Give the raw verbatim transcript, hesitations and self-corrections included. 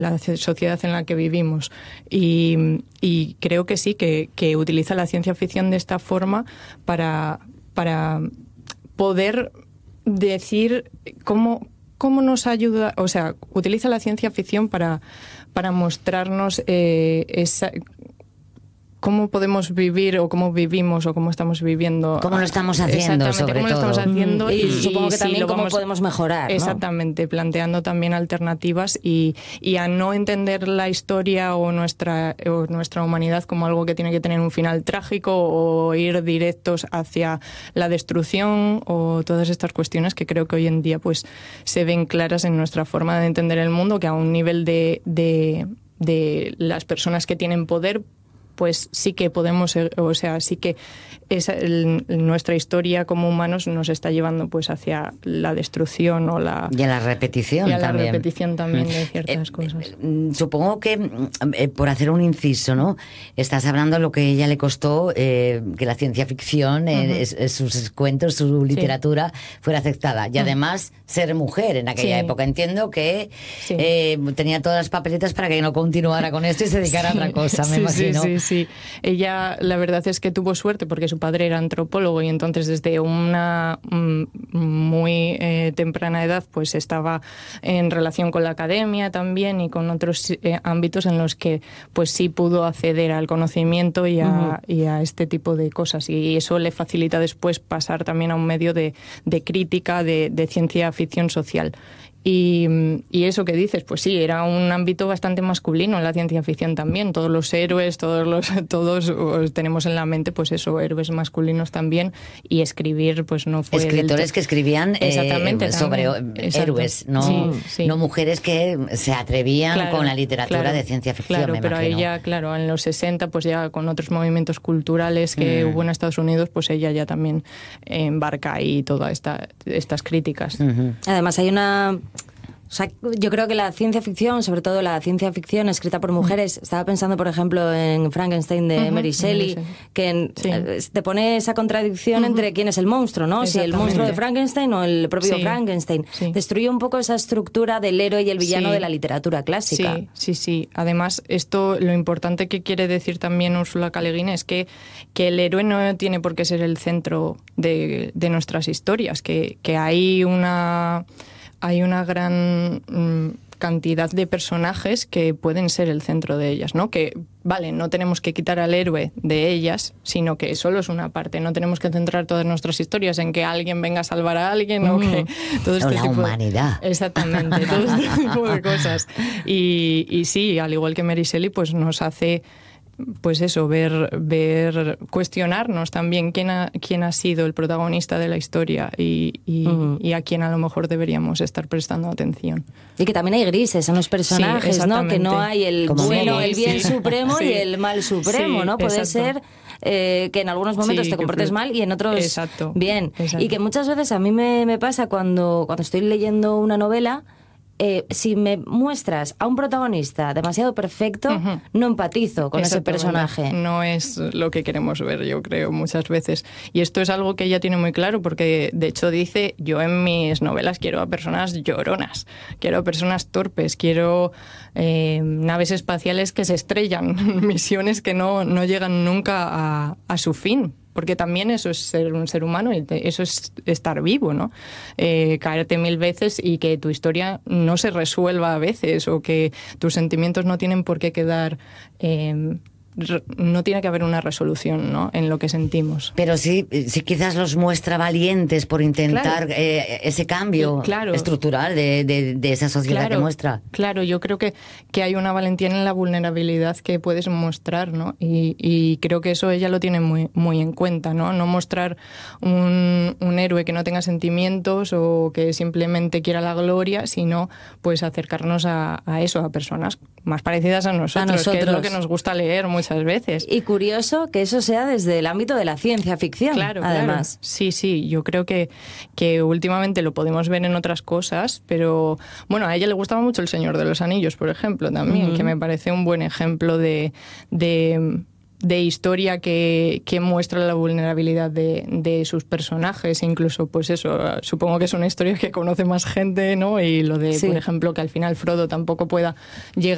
la sociedad en la que vivimos. Y, y creo que sí, que, que utiliza la ciencia ficción de esta forma para, para poder decir cómo, cómo nos ayuda, o sea, utiliza la ciencia ficción para, para mostrarnos eh, esa... cómo podemos vivir o cómo vivimos o cómo estamos viviendo. Cómo lo estamos haciendo, sobre cómo todo. Lo estamos haciendo y, y, y supongo que sí, también cómo vamos, podemos mejorar, ¿no? Exactamente, planteando también alternativas y, y a no entender la historia o nuestra, o nuestra humanidad como algo que tiene que tener un final trágico o ir directos hacia la destrucción o todas estas cuestiones que creo que hoy en día pues se ven claras en nuestra forma de entender el mundo, que a un nivel de, de, de las personas que tienen poder pues sí que podemos, o sea, sí que esa, el, nuestra historia como humanos nos está llevando pues hacia la destrucción o la... Y a la repetición y a la también. repetición también de ciertas eh, cosas. Eh, supongo que, eh, por hacer un inciso, ¿no? Estás hablando de lo que a ella le costó eh, que la ciencia ficción, eh, uh-huh. es, es sus cuentos, su literatura, sí. fuera aceptada. Y uh-huh. además, ser mujer en aquella sí. época. Entiendo que sí. eh, tenía todas las papeletas para que no continuara con esto y se dedicara sí. a otra cosa, me sí, imagino. Sí, sí, sí. Ella, la verdad es que tuvo suerte porque su padre era antropólogo y entonces desde una muy eh, temprana edad pues estaba en relación con la academia también y con otros eh, ámbitos en los que pues sí pudo acceder al conocimiento y a, uh-huh. y a este tipo de cosas, y eso le facilita después pasar también a un medio de, de crítica de, de ciencia ficción social. Y, y eso que dices, pues sí, era un ámbito bastante masculino en la ciencia ficción también. Todos los héroes, todos los todos tenemos en la mente, pues eso, héroes masculinos también. Y escribir, pues no fue... Escritores del... que escribían Exactamente, eh, sobre Exacto. héroes, no, sí, sí. no mujeres que se atrevían claro, con la literatura claro, de ciencia ficción, claro, me pero imagino. ella, claro, en los sesenta, pues ya con otros movimientos culturales que mm. hubo en Estados Unidos, pues ella ya también embarca ahí todas esta, estas críticas. Uh-huh. Además hay una... O sea, yo creo que la ciencia ficción, sobre todo la ciencia ficción escrita por mujeres, mm. estaba pensando, por ejemplo, en Frankenstein de uh-huh. Mary Shelley, sí. que en, sí. te pone esa contradicción uh-huh. entre quién es el monstruo, ¿no? Si el monstruo de Frankenstein o el propio sí. Frankenstein. Sí. Destruye un poco esa estructura del héroe y el villano sí. de la literatura clásica. Sí, sí, sí. Además, esto, lo importante que quiere decir también Úrsula K. Le Guin es que, que el héroe no tiene por qué ser el centro de, de nuestras historias, que, que hay una... hay una gran mmm, cantidad de personajes que pueden ser el centro de ellas, ¿no? Que, vale, no tenemos que quitar al héroe de ellas, sino que solo es una parte. No tenemos que centrar todas nuestras historias en que alguien venga a salvar a alguien mm. o que... Todo este o la tipo humanidad. De, exactamente, todo este tipo de cosas. Y, y sí, al igual que Mary Shelley, pues nos hace... pues eso, ver, ver, cuestionarnos también quién ha, quién ha sido el protagonista de la historia y, y, uh-huh. y a quién a lo mejor deberíamos estar prestando atención. Y que también hay grises en los personajes, sí, ¿no? Que no hay el Como bueno, sí, el bien sí. supremo sí. y el mal supremo, sí, ¿no? Puede exacto. ser eh, que en algunos momentos sí, te comportes que... mal y en otros exacto. bien. Exacto. Y que muchas veces a mí me, me pasa cuando, cuando estoy leyendo una novela... Eh, si me muestras a un protagonista demasiado perfecto, uh-huh. no empatizo con ese personaje. No es lo que queremos ver, yo creo, muchas veces. Y esto es algo que ella tiene muy claro, porque de hecho dice, yo en mis novelas quiero a personas lloronas, quiero a personas torpes, quiero eh, naves espaciales que se estrellan, misiones que no, no llegan nunca a, a su fin. Porque también eso es ser un ser humano y eso es estar vivo, ¿no? Eh, caerte mil veces y que tu historia no se resuelva a veces o que tus sentimientos no tienen por qué quedar... Eh, no tiene que haber una resolución, ¿no?, en lo que sentimos. Pero sí, sí quizás los muestra valientes por intentar claro. eh, ese cambio claro. estructural de, de, de esa sociedad claro, que muestra. Claro, yo creo que, que hay una valentía en la vulnerabilidad que puedes mostrar, ¿no? Y, y creo que eso ella lo tiene muy, muy en cuenta, ¿no? No mostrar un, un héroe que no tenga sentimientos o que simplemente quiera la gloria, sino pues acercarnos a, a eso, a personas más parecidas a nosotros, a nosotros, que es lo que nos gusta leer muchas veces. Y curioso que eso sea desde el ámbito de la ciencia ficción, claro, además. Claro. Sí, sí, yo creo que, que últimamente lo podemos ver en otras cosas, pero bueno, a ella le gustaba mucho El Señor de los Anillos, por ejemplo, también, uh-huh. que me parece un buen ejemplo de... de de historia que, que muestra la vulnerabilidad de, de sus personajes, incluso pues eso, supongo que es una historia que conoce más gente, ¿no? Y lo de, sí. por ejemplo, que al final Frodo tampoco pueda llegar